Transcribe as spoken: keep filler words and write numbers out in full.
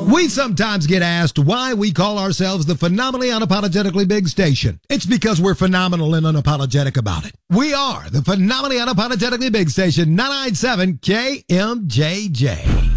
We sometimes get asked why we call ourselves the Phenomenally Unapologetically Big Station. It's because we're phenomenal and unapologetic about it. We are the Phenomenally Unapologetically Big Station, nine ninety-seven K M J J.